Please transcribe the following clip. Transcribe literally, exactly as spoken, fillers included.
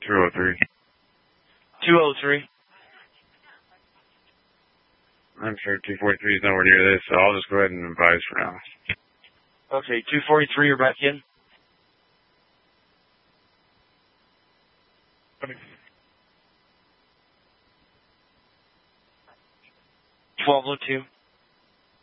two oh three. two oh three. I'm sure two forty-three is nowhere near this, so I'll just go ahead and advise for now. Okay, two forty-three, you're back in. twelve oh two.